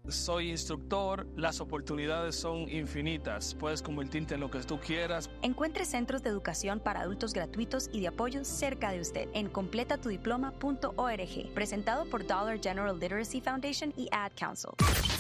Soy instructor, las oportunidades son infinitas. Puedes convertirte en lo que tú quieras. Encuentre centros de educación para adultos gratuitos y de apoyo cerca de usted en completatudiploma.org. Presentado por Dollar General Literacy Foundation y Ad Council.